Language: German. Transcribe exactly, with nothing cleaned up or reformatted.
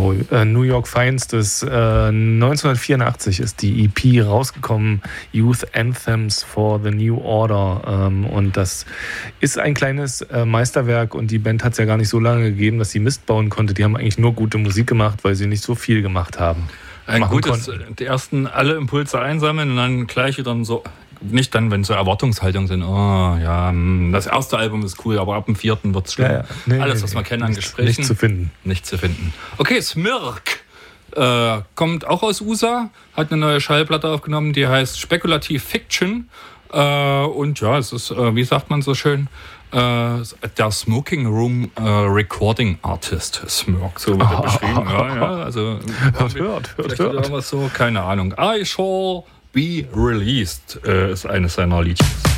Genau, äh, New York Finest. Äh, neunzehnhundertvierundachtzig ist die E P rausgekommen, Youth Anthems for the New Order. Ähm, und das ist ein kleines äh, Meisterwerk und die Band hat es ja gar nicht so lange gegeben, dass sie Mist bauen konnte. Die haben eigentlich nur gute Musik gemacht, weil sie nicht so viel gemacht haben. Ein gutes, die ersten alle Impulse einsammeln und dann gleich wieder so, nicht dann, wenn so Erwartungshaltungen sind, oh ja, das erste Album ist cool, aber ab dem vierten wird es schlimm. Ja, ja. Nee, Alles, nee, was man nee. kennt an Nichts, Gesprächen. Nicht zu finden. Nicht zu finden. Okay, Smirk äh, kommt auch aus U S A, hat eine neue Schallplatte aufgenommen, die heißt Speculative Fiction. Äh, und ja, es ist, äh, wie sagt man so schön, äh, der Smoking Room äh, Recording Artist Smirk, so wird er beschrieben. Ja, ja, also hört, hört, hört, hört. Irgendwas so, keine Ahnung. I Shall Be Released äh, ist eines seiner Liedchen.